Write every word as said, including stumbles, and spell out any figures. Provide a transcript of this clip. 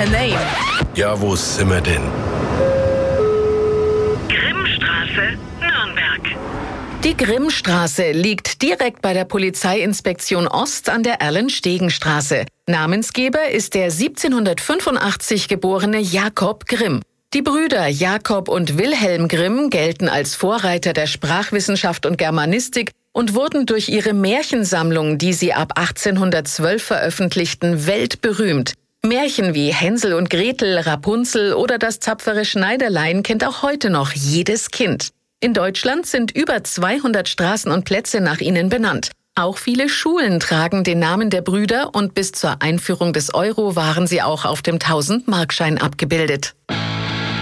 a name. Ja, wo sind wir denn? Grimmstraße, Nürnberg. Die Grimmstraße liegt direkt bei der Polizeiinspektion Ost an der Erlenstegenstraße. Namensgeber ist der siebzehnhundertfünfundachtzig geborene Jakob Grimm. Die Brüder Jakob und Wilhelm Grimm gelten als Vorreiter der Sprachwissenschaft und Germanistik und wurden durch ihre Märchensammlung, die sie ab achtzehnhundertzwölf veröffentlichten, weltberühmt. Märchen wie Hänsel und Gretel, Rapunzel oder das tapfere Schneiderlein kennt auch heute noch jedes Kind. In Deutschland sind über zweihundert Straßen und Plätze nach ihnen benannt. Auch viele Schulen tragen den Namen der Brüder und bis zur Einführung des Euro waren sie auch auf dem tausend-Markschein abgebildet.